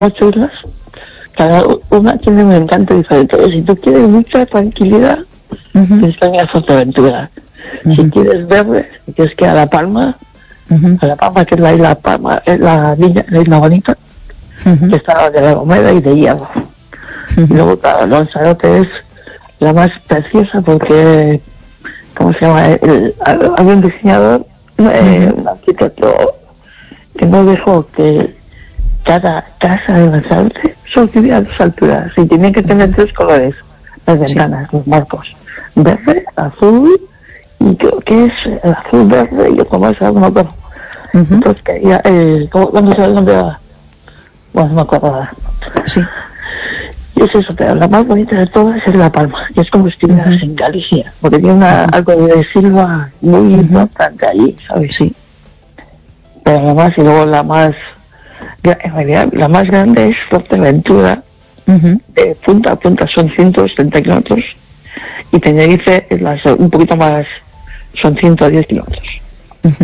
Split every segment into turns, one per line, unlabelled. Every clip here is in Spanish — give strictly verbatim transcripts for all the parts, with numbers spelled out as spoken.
ocho islas, cada una tiene un encanto diferente. Si tú quieres mucha tranquilidad, uh-huh. tienes que venir a Fuerteventura. Uh-huh. Si quieres verde, si quieres que a La Palma, uh-huh. a La Palma, que es la isla Palma, es la villa, la isla bonita, uh-huh. que está de La Gomera y de Hierro. Uh-huh. Y luego, claro, Lanzarote es la más preciosa porque, ¿cómo se llama? El, el, había un diseñador, eh, un arquitecto, que no dejó que cada casa de Lanzarote solo tuviera dos alturas y tenían que tener tres colores, las ventanas, sí. los marcos, verde, azul y creo que es el azul verde y otro más, no me acuerdo. Uh-huh. Entonces quería, eh, ¿cuándo se dónde va? Bueno, no me acuerdo ahora.
Sí.
Y es eso, pero la más bonita de todas es La Palma, que es como si estuvieras uh-huh. en Galicia, porque tiene una, algo de silva muy uh-huh. importante allí, ¿sabes?
Sí.
Pero la más, y luego la más, en realidad, la más grande es Fuerteventura, uh-huh. de punta a punta son ciento setenta kilómetros, y Tenerife es la, un poquito más, son ciento diez kilómetros. Uh-huh.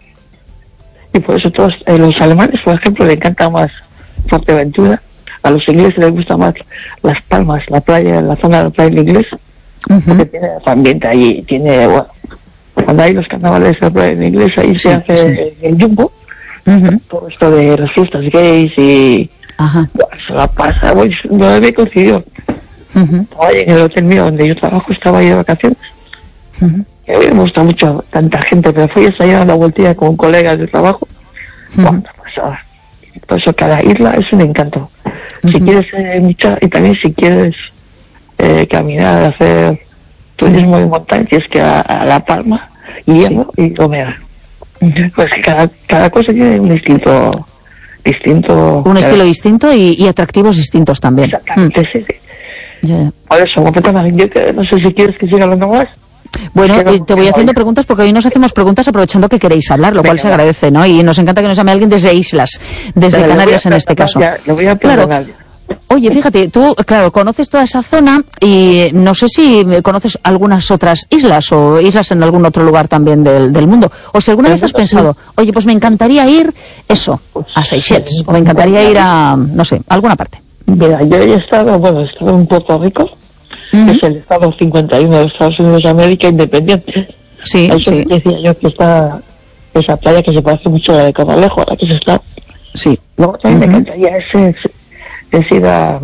Y por eso todos, eh, los alemanes, por ejemplo, le encanta más Fuerteventura, a los ingleses les gusta más Las Palmas, la playa, la zona de la playa inglés, uh-huh. porque tiene ambiente allí, tiene, bueno, cuando hay los carnavales de la playa inglés, ahí sí, se hace sí. el jumbo, uh-huh. todo esto de las fiestas gays y
uh-huh.
bueno, se la pasa, bueno, no había coincidido. Uh-huh. Estaba ahí en el hotel mío donde yo trabajo, estaba ahí de vacaciones. Uh-huh. Y a mí me gusta mucho tanta gente, pero fui a dar una vueltilla con colegas de trabajo. Uh-huh. Cuánta pasada. Por eso cada isla es un encanto. Uh-huh. Si quieres eh, mucha, y también si quieres eh, caminar, hacer turismo de montaña, tienes que ir a, a La Palma, Hierro sí. y Gomera. Uh-huh. Pues que cada, cada cosa tiene un distinto, distinto.
Un estilo distinto y, y atractivos distintos también.
Exactamente, uh-huh. sí, sí.
Yeah.
Por eso, yo que, no sé si quieres que siga hablando más.
Bueno, eh, te voy haciendo preguntas porque hoy nos hacemos preguntas aprovechando que queréis hablar, lo Venga, cual se agradece, ¿no? Y nos encanta que nos llame alguien desde islas, desde Venga, Canarias en este caso.
Ya, lo voy a
claro. Oye, fíjate, tú, claro, conoces toda esa zona y no sé si conoces algunas otras islas o islas en algún otro lugar también del, del mundo. O si alguna vez has pensado, oye, pues me encantaría ir, eso, a Seychelles, o me encantaría ir a, no sé, a alguna parte.
Mira, yo he estado, bueno, he estado en Puerto Rico, uh-huh. que es el estado cincuenta y uno de Estados Unidos de América, independiente.
Sí,
Ahí
sí.
decía yo que está esa playa que se parece mucho a la de Corralejo, a la que se está.
Sí.
Luego también uh-huh. me encantaría ese, es ir a,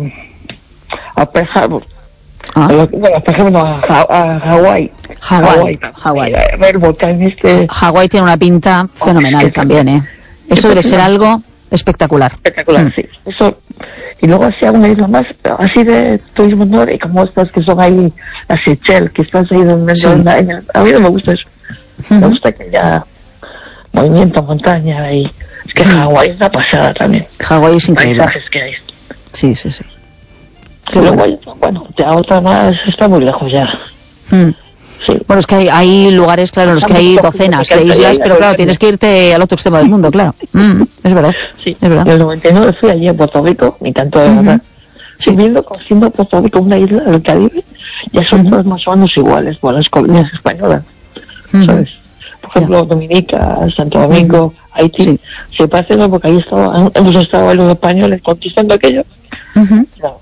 a Pearl Harbor. Ah. A, bueno, por ejemplo, a, a Hawái.
Hawái. Hawái.
A ver, volcán este.
Hawái tiene una pinta fenomenal oh, también, ¿eh? Eso debe ser algo espectacular.
Espectacular, mm. sí. Eso. Y luego así alguna isla más, así de turismo nórdico, como estas que son ahí, las Seychelles, que estás ahí donde... Sí. En, en, a mí no me gusta eso. Uh-huh. Me gusta que haya movimiento, montaña y... Es que Hawái es una pasada también.
Hawái es increíble.
Paisajes que hay.
Sí, sí, sí.
Qué luego, bueno. bueno, ya otra más está muy lejos ya.
Mm. Sí. Bueno, es que hay, hay lugares, claro, en los que hay docenas de islas, pero claro, tienes que irte al otro extremo del mundo, claro. Mm, es verdad.
Sí,
es verdad.
En el noventa y nueve fui allí a Puerto Rico, me encantó de verdad. Uh-huh. Sí, viendo, siendo Puerto Rico una isla del Caribe, ya son uh-huh. todas más o menos iguales, por las colonias españolas, uh-huh. ¿sabes? Por ejemplo, yeah. Dominica, Santo Domingo, uh-huh. Haití, sí. se parece, ¿no? Porque ahí estaba, hemos estado los españoles conquistando aquello. Uh-huh. No.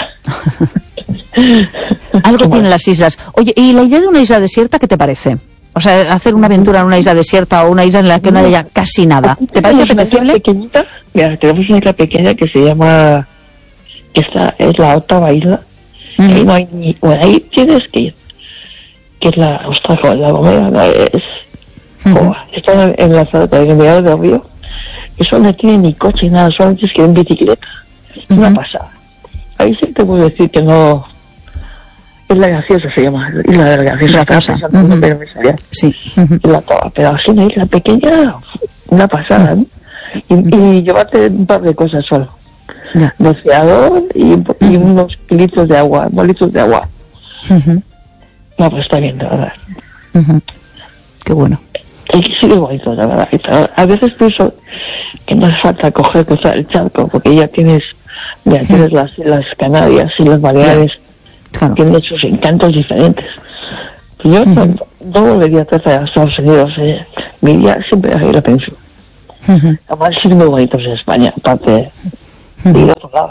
Algo tienen las islas. Oye, ¿y la idea de una isla desierta qué te parece? O sea, hacer una aventura en una isla desierta o una isla en la que no haya casi nada. ¿Te parece apetecible?
Pequeñita. Mira, tenemos una isla pequeña que se llama, que esta es la octava isla. Uh-huh. Ahí no hay ni, bueno, ahí tienes que ir. Que es la, ostras, la Gomera, no es, uh-huh. oh, está en, en la en el mirador del río. Eso no tiene ni coche ni nada, solamente es que en bicicleta. Es uh-huh. una pasada. Ahí sí te puedo decir que no. Es la Graciosa, se llama. Isla de la Graciosa.
Graciosa.
Uh-huh. Pero me salía.
Sí. Uh-huh.
La toda, pero así una isla pequeña, una pasada, ¿no? Y, uh-huh. y llevarte un par de cosas solo. Yeah. Rociador y, uh-huh. y unos litros de agua, molitos de agua. Uh-huh. No, pues está bien, la verdad.
Uh-huh. Qué bueno.
Y sí, es bonito, la verdad. A veces pienso que no hace falta coger, cruzar el charco, porque ya tienes, ya tienes las, las Canarias y las Baleares, claro. tienen sus encantos diferentes. Yo uh-huh. no, no volvería a tratar a Estados Unidos, eh. mi día siempre a ir a Pensión. Uh-huh. Además, sí, muy bonitos en España, aparte y de otro lado.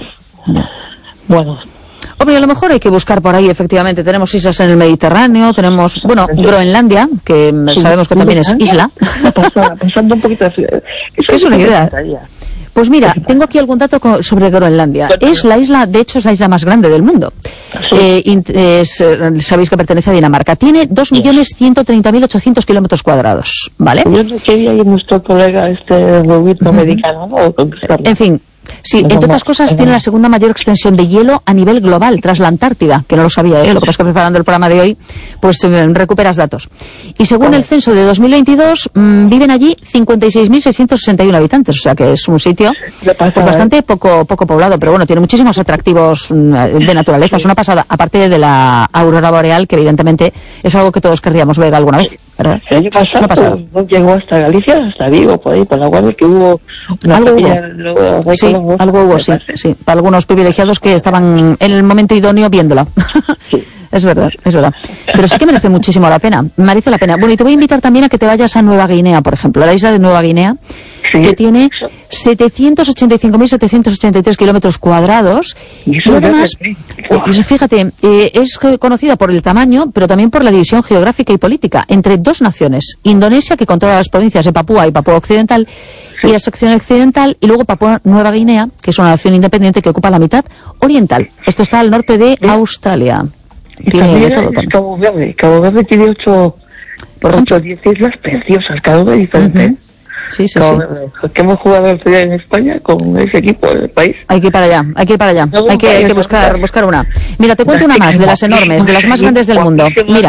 Bueno.
Hombre, a lo mejor hay que buscar por ahí, efectivamente. Tenemos islas en el Mediterráneo, tenemos, bueno, Groenlandia, que sí, sabemos que también es isla.
Pensando un poquito de frío.
Eso es una idea. Pues mira, tengo aquí algún dato sobre Groenlandia. Es la isla, de hecho, es la isla más grande del mundo. Sí. Eh, es, sabéis que pertenece a Dinamarca. Tiene dos millones ciento treinta mil ochocientos kilómetros cuadrados, ¿vale?
Yo no quería ir nuestro colega, este rubito uh-huh. americano, ¿no?
En fin. Sí, entre otras cosas tiene la segunda mayor extensión de hielo a nivel global, tras la Antártida, que no lo sabía, ¿eh? Lo que pasa es que preparando el programa de hoy, pues eh, recuperas datos. Y según el censo de dos mil veintidós, mmm, viven allí cincuenta y seis mil seiscientos sesenta y uno habitantes, o sea que es un sitio pues, bastante poco poco poblado, pero bueno, tiene muchísimos atractivos de naturaleza, es una pasada, aparte de la aurora boreal, que evidentemente es algo que todos querríamos ver alguna vez, ¿verdad?
El año pasado no llegó hasta Galicia, hasta Vigo, por ahí, por la Guardia, que hubo una
algo
pequeña,
hubo. Sí, algo hubo, sí, sí, para algunos privilegiados que estaban en el momento idóneo viéndola. Sí. Es verdad, es verdad. Pero sí que merece muchísimo la pena, merece la pena. Bueno, y te voy a invitar también a que te vayas a Nueva Guinea, por ejemplo, a la isla de Nueva Guinea, sí, que tiene setecientos ochenta y cinco mil setecientos ochenta y tres kilómetros cuadrados. Y, y además, fíjate, eh, es conocida por el tamaño, pero también por la división geográfica y política entre dos naciones. Indonesia, que controla las provincias de Papúa y Papúa Occidental, y la sección occidental, y luego Papúa Nueva Guinea, que es una nación independiente que ocupa la mitad oriental. Esto está al norte de Australia.
Y tiene de todo, es Cabo Verde. Cabo Verde tiene ocho, por ocho, diez islas preciosas, cada una diferente. Uh-huh.
Sí, sí,
Cabo
sí.
Verde. Que hemos jugado el otro día en España con ese equipo del país.
Hay que ir para allá, hay que ir para allá. No, hay que, hay que buscar, buscar una. Mira, te cuento una más, de las enormes, de las más grandes del mundo. Mira.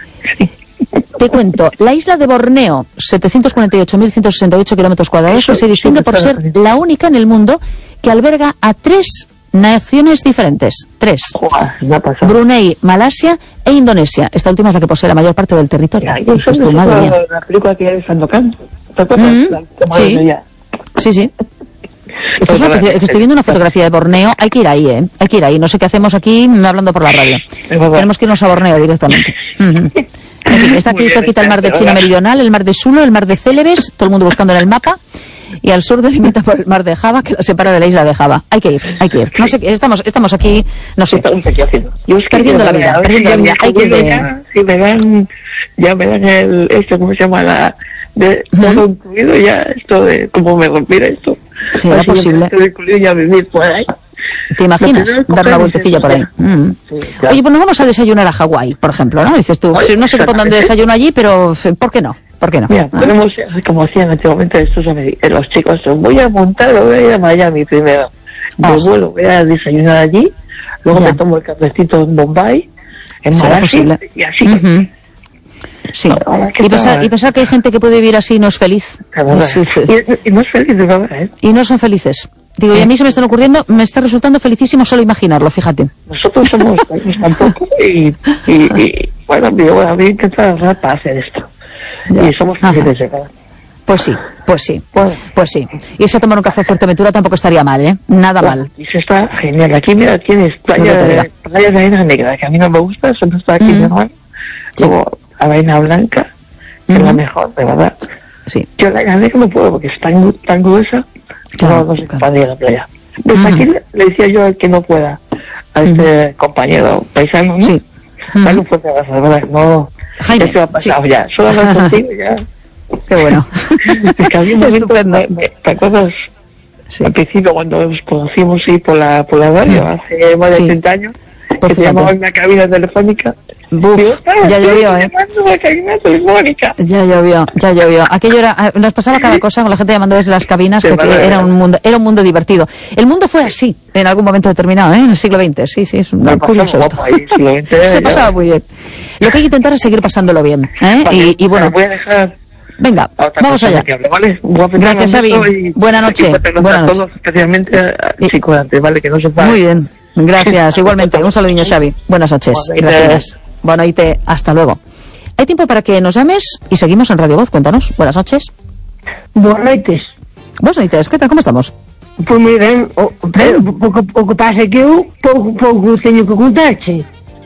Te cuento, la isla de Borneo, setecientos cuarenta y ocho mil ciento sesenta y ocho kilómetros cuadrados, que se distingue por ser la única en el mundo que alberga a tres naciones diferentes. Tres. Brunei, Malasia e Indonesia. Esta última es la que posee la mayor parte del territorio.
Ya, eso es la, la película que hay Sandokan. ¿Te acuerdas?
Mm-hmm.
La,
sí. sí, sí. Esto es una, estoy viendo una fotografía de Borneo. Hay que ir ahí, ¿eh? Hay que ir ahí. No sé qué hacemos aquí hablando por la radio. Tenemos que irnos a Borneo directamente. Mm-hmm. En fin, está aquí cerquita el mar de China Meridional, el mar de Sulu, el mar de Célebes, todo el mundo buscando en el mapa, y al sur delimita por el mar de Java, que lo separa de la isla de Java. Hay que ir, hay que ir. No sé, estamos, estamos aquí, no sé, perdiendo la vida, perdiendo la vida. Hay que ir.
Si me dan, ya me dan el, esto, ¿cómo se llama? La, de todo incluido, ya, esto de, cómo me rompiera esto.
¿Será posible?
Todo incluido, ya vivir por ahí.
¿Te imaginas dar una vueltecilla por ahí? Mm. Sí, claro. Oye, pues nos vamos a desayunar a Hawái, por ejemplo, ¿no? Dices tú, no sé qué pondrán de desayuno allí, pero ¿por qué no? ¿Por qué no?
Mira,
¿Ah?
tenemos, como hacían antiguamente estos los chicos, voy a montar, voy a ir a Miami primero. De oh. vuelo, voy a desayunar allí, luego ya. me tomo el cafecito en Bombay, en Malasia, y así. Uh-huh.
Sí, y pensar, y pensar que hay gente que puede vivir así y no es feliz.
Sí, sí. Y, y no es feliz, de verdad, ¿eh?
Y no son felices. Digo, y a mí se me están ocurriendo, me está resultando felicísimo solo imaginarlo, fíjate.
Nosotros somos felices tampoco, y, y, y bueno, yo voy a intentar hablar para hacer esto. Ya. Y somos felices, ¿verdad?
Pues sí, pues sí, bueno. pues sí. Y ese tomar un café Fuerteventura tampoco estaría mal, ¿eh? Nada bueno, mal.
Y eso está genial. Aquí, mira, tienes playa, no de, playa de arena negra, que a mí no me gusta, eso no está aquí mm. mejor. Sí. Luego, arena blanca, que mm. es la mejor, de verdad.
Sí.
Yo la arena negra no puedo, porque es tan, tan gruesa,
claro,
no, no se
claro.
puede ir a la playa. Pues mm. aquí le, le decía yo al que no pueda, a este mm. compañero paisano, ¿no?
Sí.
Dale mm. un fuerte abrazo, de verdad, no...
Jaime,
esto ha pasado
sí.
ya, solo hablar contigo ya...
Qué bueno.
Es que había un momento,
estupendo.
Me, ¿te acuerdas?
Sí.
Al principio, cuando nos conocimos sí, por la por la radio, mm. hace más de sí. treinta años,
Por
que te llamaban en una cabina telefónica.
Buf, digo, ya llovió, ¿eh?
Una cabina telefónica.
Ya llovió, ya llovió. Aquello era, nos pasaba cada cosa con la gente llamando desde las cabinas, que, que era un mundo, era un mundo divertido. El mundo fue así, en algún momento determinado, ¿eh? En el siglo veinte, sí, sí, es un curioso esto.
Ahí, siglo veinte,
se pasaba muy bien. Lo que hay que intentar es seguir pasándolo bien, ¿eh?
Vale,
y, y bueno.
Voy a dejar
Venga, vamos allá.
Hable, ¿vale?
Gracias, Xavi. Buena noche. Buena noche.
Todos, especialmente a Chicoante, ¿vale? Que no se pague.
Muy bien. Gracias, igualmente. Un saludinho, Xavi. Buenas noches. Gracias. Buenas noches. Hasta luego. Hay tiempo para que nos llames y seguimos en Radio Voz. Cuéntanos. Buenas noches.
Buenas noches.
Buenas noches. ¿Qué tal? ¿Cómo estamos?
Pues muy ben. O, pero, o, o que pasa é que eu pouco, pouco teño que contarche.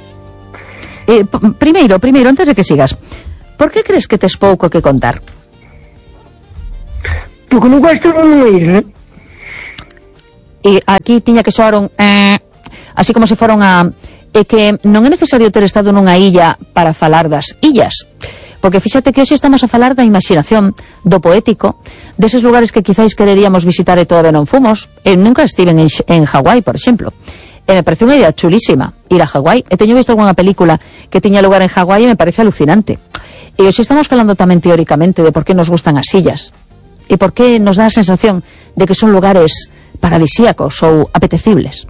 Eh, p- primeiro, primeiro, antes de que sigas, por que crees que tes pouco que contar?
Porque non gosto de non ir, non?
e aquí tiña que soar un eh, así como se fora unha... É que non é necesario ter estado nunha illa para falar das illas, porque fíxate que hoxe estamos a falar da imaginación, do poético, deses lugares que quizáis quereríamos visitar e todavía non fomos. Eu nunca estive en, en Hawái, por exemplo. E me parece unha idea chulísima ir a Hawái. E teño visto algunha película que tiña lugar en Hawái e me parece alucinante. E hoxe estamos falando tamén teóricamente de por que nos gustan as illas e por que nos dá a sensación de que son lugares paradisíacos ou apetecibles.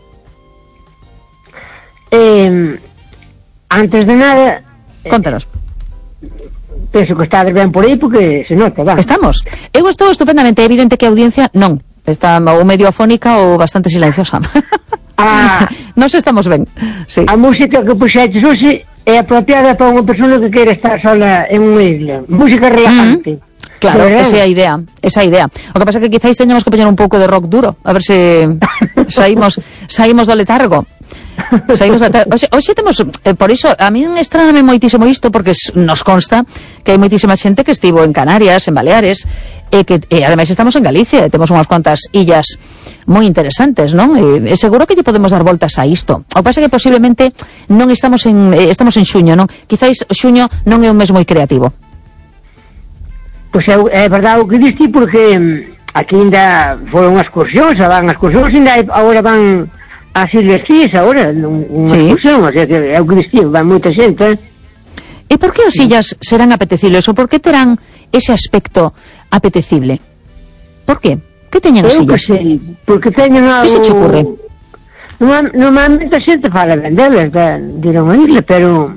Eh, antes de nada,
Contanos.
Penso que estades ben por aí porque se nota, va.
Estamos. Eu estou estupendamente, é evidente que a audiencia non. Está ou medio afónica ou bastante silenciosa.
Ah,
Nos estamos ben. Sí.
A música que puxetes hoxe é apropiada para unha persona que queira estar sola en unha isla. Música relajante.
Mm-hmm. Claro, esa é a idea, esa é a idea. O que pasa é que quizáis teñamos que poñer un pouco de rock duro, a ver se saímos saímos do letargo. Saímos da hoxe, hoxe temos, eh, por iso a min estraname moitísimo isto, porque nos consta que hai moitísima xente que estivo en Canarias, en Baleares, e que e ademais estamos en Galicia, e temos unhas cuantas illas moi interesantes, non? E, e seguro que lle podemos dar voltas a isto. O que pasa é que posiblemente non estamos en eh, estamos en xuño, non? Quizáis xuño non é un mes moi creativo.
Pois é, é verdade o que diste, porque aquí ainda foron as excursións, van as excursións, ainda agora van as Ilhas Cíes, agora, unha
sí.
excursión, o sea, que é o que diste, van moita xente, eh?
E por que as illas serán apetecibles, ou por que terán ese aspecto apetecible? Por que? Que teñen as illas?
Eu que sei, porque teñen algo...
Que se che ocurre?
Normalmente a xente fala ben delas, de ir a unha isla, pero...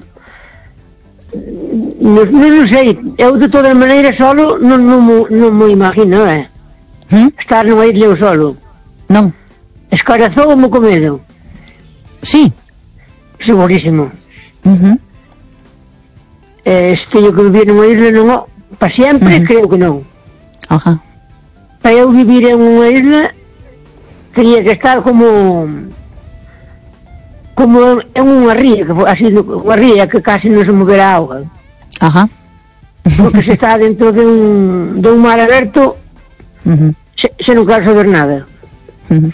Non, non sei, eu de todas maneiras solo non, non, non me imagino, eh?
¿Mm?
Estar nunha isla eu solo.
Non.
Escorazou-me co medo.
Sí.
Segurísimo.
Uh-huh.
Eh, se teño que vivir nunha isla non, para sempre, uh-huh. Creo que non.
Ajá.
Para eu vivir en unha isla teria que estar como como en unha ría, que así, unha ría que casi non se movera a auga.
Ajá.
Porque se está dentro de un, de un mar aberto, uh-huh. se, se non quero saber nada.
Uh-huh.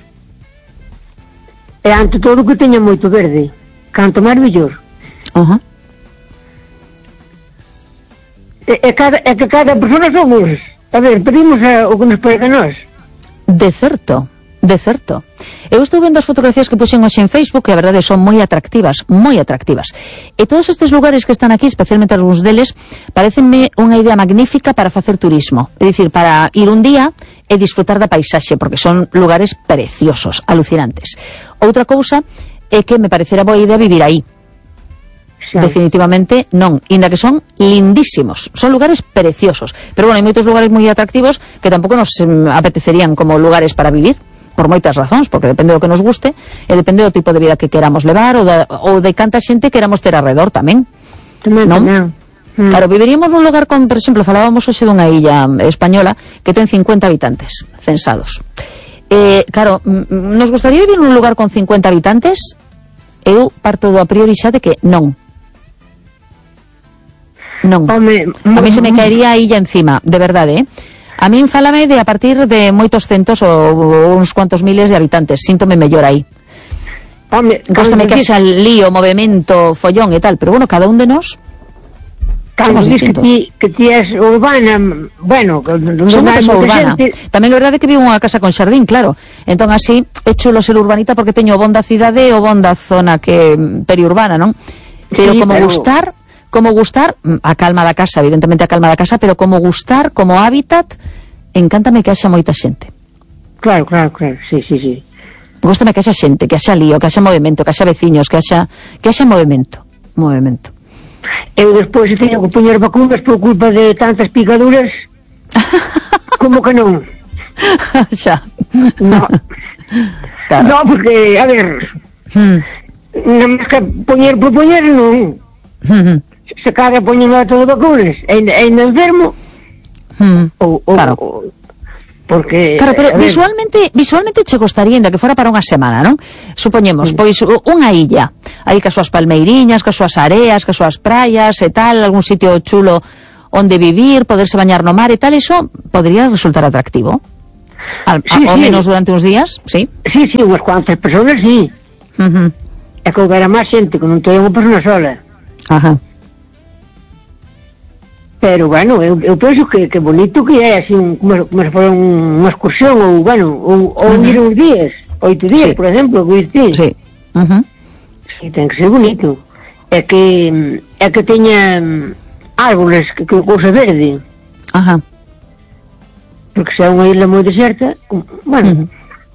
E ante todo que teña moito verde, canto máis mellor.
Ajá.
E, e, cada, e que cada persona somos, a ver, pedimos a, o que nos pega a nós.
De certo, de certo. Eu estou vendo as fotografías que puxen hoxe en Facebook, que a verdade son moi atractivas, moi atractivas. E todos estes lugares que están aquí, especialmente algúns deles, parecenme unha idea magnífica para facer turismo. É dicir, para ir un día e disfrutar da paisaxe, porque son lugares preciosos, alucinantes. Outra cousa é que me parecera boa idea vivir aí. Sí. Definitivamente non, inda que son lindísimos, son lugares preciosos, pero bueno, hai moitos lugares moi atractivos que tampouco nos eh, apetecerían como lugares para vivir, por moitas razóns, porque depende do que nos guste e depende do tipo de vida que queramos levar ou, da, ou de canta xente queramos ter alrededor tamén,
tamén,
non?
Tamén. Mm.
Claro, viviríamos nun lugar con, por exemplo, falábamos hoxe dunha illa española que ten cincuenta habitantes censados. Eh, claro, nos gustaría vivir nun lugar con cincuenta habitantes? Eu parto do a priori xa de que non. Non.
Home,
a mí se me caería a illa encima, de verdade, eh? A min fálame de a partir de moitos centos ou uns cuantos miles de habitantes, síntome mellor aí.
Home,
Góstame que xa lío, movimento, follón e tal, pero bueno, cada un de nós
somos distintos. Que ti, que ti es urbana, bueno,
son unha persoa urbana. Gente... Tamén é verdade que vivo unha casa con xardín, claro. Entón así, é chulo ser urbanita porque teño o bon da cidade e o bon da zona que periurbana, non? Pero sí, como pero... gustar... Como gustar, a calma da casa, evidentemente a calma da casa, pero como gustar, como hábitat, encántame que haxa moita xente.
Claro, claro, claro, sí, sí, sí.
Gústame que haxa xente, que haxa lío, que haxa movimento, que haxa veciños, que haxa, que haxa movimento, movimento.
Eu despois se teño que poñer vacunas por culpa de tantas picaduras, como que non?
Xa.
No. Claro. No, porque, a ver, hmm. non máis que poñer por poñer, non. Hmm. Se cara poñen a todo vacunas e ainda enfermo
hmm.
ou, ou,
claro.
ou porque
claro, pero visualmente visualmente che gostaría ainda que fora para unha semana, non? Supoñemos, hmm. pois unha illa aí cas súas palmeiriñas, cas súas areas, cas súas praias e tal, algún sitio chulo onde vivir, poderse bañar no mar e tal, iso podría resultar atractivo. Al, sí, ao sí. menos durante uns días, sí?
Sí, sí, unhas cuantas personas, sí.
Uh -huh.
É que houbera máis xente, que non teña unha persona sola.
Ajá.
Pero, bueno, eu, eu penso que, que bonito que é, así, un, como, como se fora unha excursión, ou, bueno, ou, ou uh -huh. ir uns días, oito días, sí. por exemplo, que dicir.
Sí. Uh -huh.
Sí, ten que ser bonito. É que, é que teña árboles, que, que cousa verde.
Ajá.
Porque se é unha isla moi deserta, bueno, uh -huh.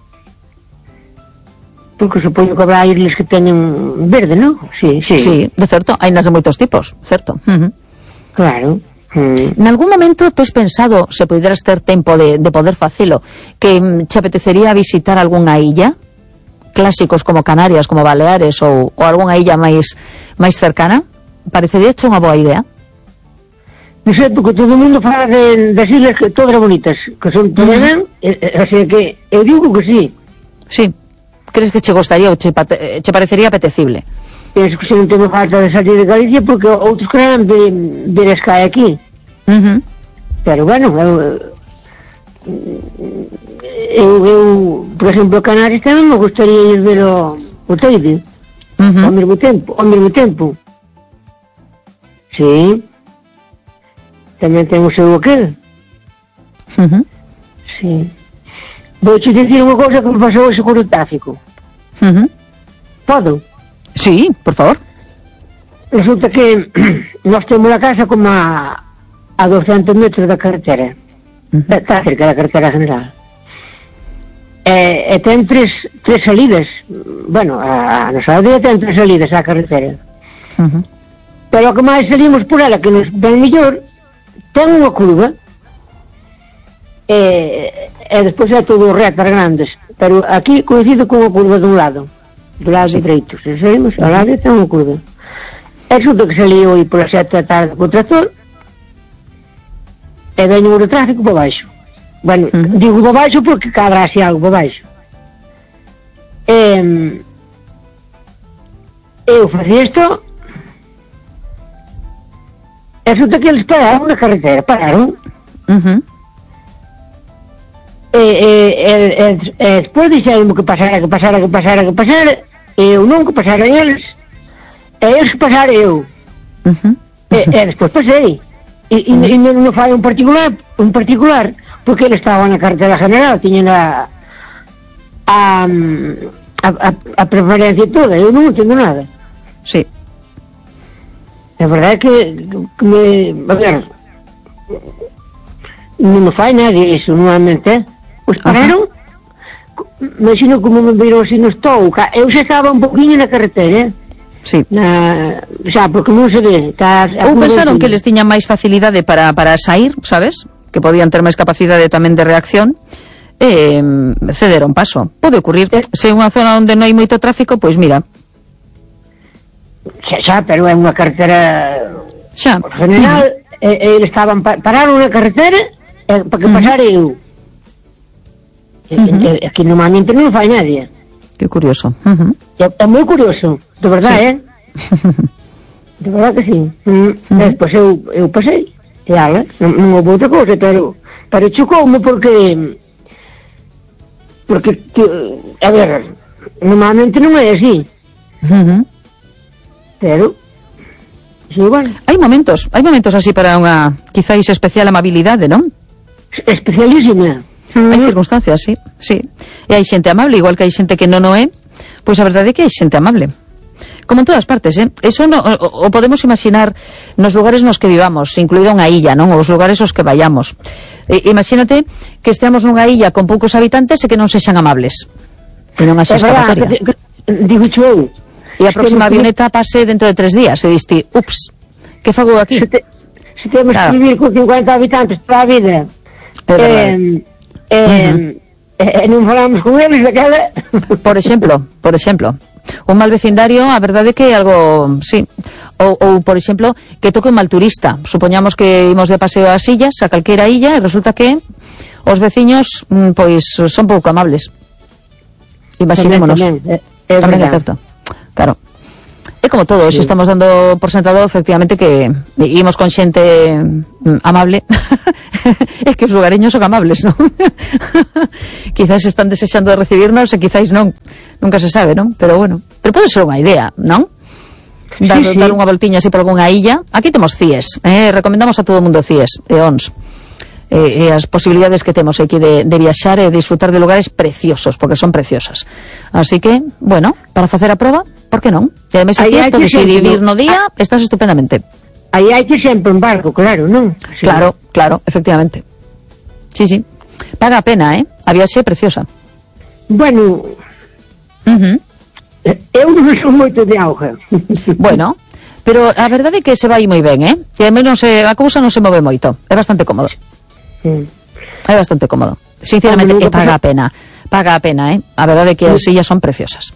porque supoño que habrá islas que teñen verde, non? Sí, sí.
Sí, de certo, hai nas de moitos tipos, certo. Uh -huh.
Claro. Mm.
En algún momento tú has pensado, se poderas ter tempo de, de poder facelo, que mm, te apetecería visitar algunha illa? Clásicos como Canarias, como Baleares ou, ou algunha illa máis máis cercana? Parecería che unha boa idea?
Non sei, porque todo o mundo fala de, das islas que todas bonitas, que son todas ben, mm. así que eu digo que sí.
Sí. Crees que che gostaría ou che, che parecería apetecible?
Penso que se non tengo falta de salir de Galicia porque outros crean de, de les cae aquí.
Uh -huh.
Pero bueno, eu, eu, eu, por exemplo, Canarias tamén me gustaría ir ver o, o Teide, uh -huh. ao mesmo tempo, ao mesmo tempo. Sí. Tamén ten o seu aquel.
Uh -huh.
Sí. Vou te dicir unha cousa que me pasou hoxe con o tráfico.
Uh -huh.
Podo?
Sí, por favor.
Resulta que nós temos a casa como a, a doscientos metros da carretera. Uh-huh. Está cerca da carretera general. E, e ten tres, tres salidas. Bueno, a, a nosa aldea ten tres salidas á carretera.
Uh-huh.
Pero o que máis salimos por ela, que nos ven mellor, ten unha curva. E, e despois é todo retas grandes. Pero aquí coincido con unha curva dun lado. Do lado sí. dereito, se saímos, ao lado está unha curva. É xusto que salí hoy pola sete da tarde co tractor e veño o tráfico para baixo. Bueno, uh -huh. digo para baixo porque cadra así algo para baixo. E, eu facía isto e resulta que eles pararon na carretera, pararon.
Uh -huh.
E, e, e, e, e despois dixeron que pasara, que pasara, que pasara, que pasara, e eu non, que pasara eles, e eles que pasara eu.
Uh -huh.
e, e despois pasei. E, e, uh -huh. e non, non fai un particular, un particular, porque ele estaba na carretera general, tiña a, a, a, a preferencia toda, eu non entendo nada.
Sí.
A verdade é que, que me, a ver, non me fai nadie iso, normalmente, pois pararon, imagino como me viron así no estou, eu xa estaba un poquinho na carretera,
sí.
na, xa, porque non se ve. Está,
ou pensaron que les tiñan máis facilidade para, para sair, sabes? Que podían ter máis capacidade tamén de reacción, e cederon paso. Pode ocurrir, eh, se é unha zona onde non hai moito tráfico, pois mira.
Xa, xa, pero é unha carretera
xa.
Por general, uh -huh. e, e estaban, pararon na carretera eh, para que uh -huh. pasara eu. Uh -huh. É que normalmente non fai nadie.
Que curioso. Uh -huh.
É, é moi curioso, de verdade, sí. eh? De verdade que sí. Mm. Uh -huh. Despois eu, eu pasei, e ala, non, non houve outra cousa, pero, pero chocoume porque, porque, que, a ver, normalmente non é así.
Uh -huh.
Pero, sí, bueno.
Hai momentos, hai momentos así para unha, quizáis, especial amabilidade, non?
Especialísima.
Hai circunstancias, sí, sí. E hai xente amable, igual que hai xente que non o é, pois a verdade é que hai xente amable. Como en todas partes, eh? Eso no, o, o podemos imaginar nos lugares nos que vivamos, incluída unha illa, non? Os lugares aos que vayamos. E, imagínate que esteamos nunha illa con poucos habitantes e que non sexan amables. E non haxa escapatoria.
Digo eu.
E a próxima avioneta pase dentro de tres días e diste, ups, que fago aquí?
Se, te, se temos claro. que vivir con cincuenta habitantes toda a vida, eh, eh, uh -huh. eh, non falamos con eles daquela.
Por exemplo, por exemplo, un mal vecindario, a verdade é que é algo, sí, ou, ou por exemplo, que toque un mal turista. Supoñamos que imos de paseo ás illas, a calquera illa, e resulta que os veciños, pois, son pouco amables. Imaginémonos.
Tamén, tamén, é, é
tamén é certo. Claro. É como todo, sí. Si estamos dando por sentado efectivamente que ímos con xente amable. É que os lugareños son amables, non? Quizás están desexando de recibirnos e quizás non, nunca se sabe, non? Pero bueno, pero pode ser unha idea, non? Dar, sí, sí. dar unha voltiña así por algunha illa. Aquí temos C I E S, eh? Recomendamos a todo o mundo C I E S e O N S, eh, e as posibilidades que temos aquí de, de viaxar e disfrutar de lugares preciosos, porque son preciosas. Así que, bueno, para facer a proba, por que non? E ademais aquí podes ir e vivir no día, estás estupendamente.
Aí hai que sempre en barco, claro, non?
Sí. Claro, claro, efectivamente. Sí, sí. Paga a pena, eh? A viaxe é preciosa.
Bueno,
uh-huh.
eu non son moito de auga.
Bueno, pero a verdade é que se vai moi ben, eh? E ademais non se, a cousa non se move moito. É bastante cómodo.
Sí.
É bastante cómodo. Sinceramente, que paga a pena. Paga a pena, eh? A verdade é que as sillas son preciosas.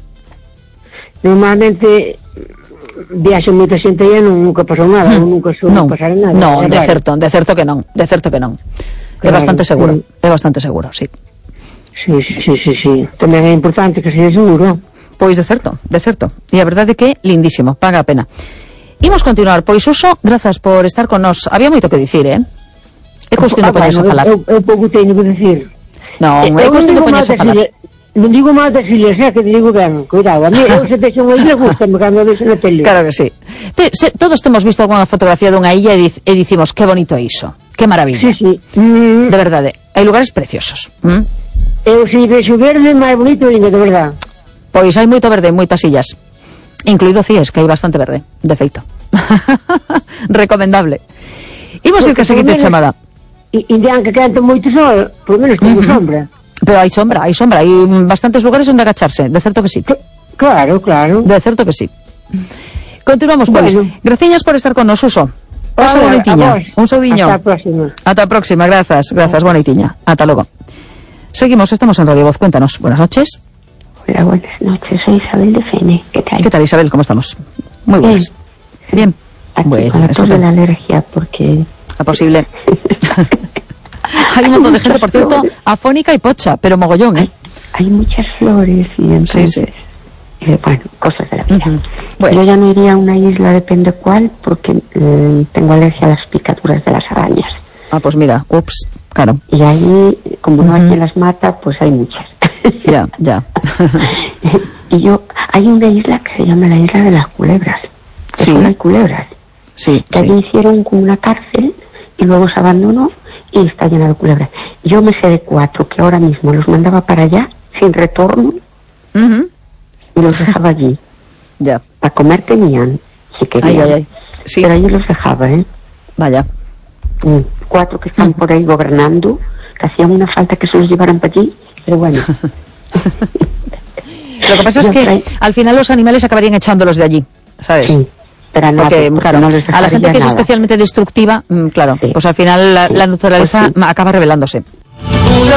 Normalmente viaxe moita xente e non nunca pasou nada, non nunca sou
non,
pasar nada.
Non, de certo, de certo que non, de certo que non. Claro, é bastante seguro, sí. é bastante seguro, sí.
Sí, sí, sí, sí, sí. Tamén é importante que seja seguro.
Pois de certo, de certo. E a verdade é que lindísimo, paga a pena. Imos continuar, pois Suso, grazas por estar con nós. Había moito que dicir, eh? É cuestión de poñerse a falar.
Eu, eu pouco teño que dicir.
Non, é cuestión de poñerse a falar.
Non digo máis das ilhas, é que te digo ben, cuidado, a mí eu se vexo unha illa gustame cando vexo na tele.
Claro que sí. Te, se, todos temos visto algunha fotografía dunha illa e, dic, e dicimos, que bonito é iso, que maravilla.
Sí, sí. Mm.
De verdade, hai lugares preciosos. Mm?
Eu se vexo verde, máis bonito ainda, de verdade.
Pois hai moito verde en moitas illas, incluído C I E S, que hai bastante verde, de feito. Recomendable. Imos ir que a seguinte chamada.
Indian que quente moito sol, por menos como uh-huh. sombra.
Pero hai sombra, hai sombra, hai bastantes lugares onde agacharse, de certo que sí.
Claro, claro.
De certo que sí. Continuamos, pois. Bueno. Graciñas por estar con nos, Suso. Pasa bonitiña. Un saudiño.
Ata a próxima.
Ata a próxima, grazas, grazas, bonitiña. Ata logo. Seguimos, estamos en Radio Voz, cuéntanos. Buenas noches.
Hola, buenas noches, soy Isabel de Fene. ¿Qué tal?
¿Qué tal, Isabel? ¿Cómo estamos? Muy buenas. Bien. Bien.
Aquí
bueno,
con la tos de la alergia, porque...
Es posible. Hay un montón de gente, por cierto, afónica y pocha, pero mogollón, ¿eh?
Hay, hay muchas flores y entonces... Sí, sí. Eh, bueno, cosas de la vida. Uh-huh. Bueno. Yo ya no iría a una isla, depende cuál, porque eh, tengo alergia a las picaduras de las arañas.
Ah, pues mira, ups, claro.
Y ahí, como uh-huh. no hay quien las mata, pues hay muchas.
Ya, ya.
Y yo, hay una isla que se llama la Isla de las Culebras. Que
sí.
Solo hay culebras.
Sí,
que
sí.
allí hicieron como una cárcel y luego se abandonó y está llena de culebras. Yo me sé de cuatro que ahora mismo los mandaba para allá sin retorno
uh-huh.
y los dejaba allí.
Ya.
Para comer tenían, si querían.
Ay, ay, ay. Sí.
Pero allí los dejaba, ¿eh?
Vaya.
Mm. Cuatro que están uh-huh. por ahí gobernando, que hacían una falta que se los llevaran para allí, pero bueno.
Lo que pasa es que al final los animales acabarían echándolos de allí, ¿sabes?
Sí. Pero nada,
porque,
porque
claro,
no
a la gente que
nada.
es especialmente destructiva, claro, sí. Pues al final la,
sí.
la naturaleza
pues sí.
acaba revelándose.